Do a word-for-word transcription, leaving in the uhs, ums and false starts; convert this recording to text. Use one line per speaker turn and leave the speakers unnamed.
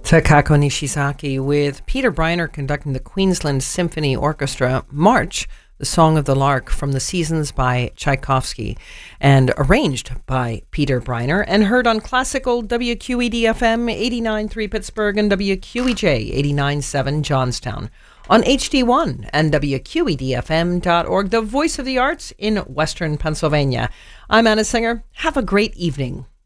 Takako Nishizaki with Peter Briner conducting the Queensland Symphony Orchestra March, the Song of the Lark from the Seasons by Tchaikovsky, and arranged by Peter Briner, and heard on classical W Q E D F M eighty-nine point three Pittsburgh and W Q E J eighty-nine point seven Johnstown, on H D one and W Q E D F M dot org, the voice of the arts in Western Pennsylvania. I'm Anna Singer. Have a great evening.